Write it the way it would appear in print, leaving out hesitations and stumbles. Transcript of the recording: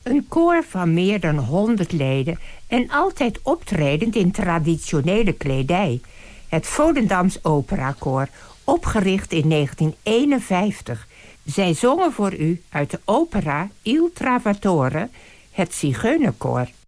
Een koor van meer dan 100 leden en altijd optredend in traditionele kledij. Het Volendams Operakoor, opgericht in 1951. Zij zongen voor u uit de opera Il Trovatore, het Zigeunerkoor.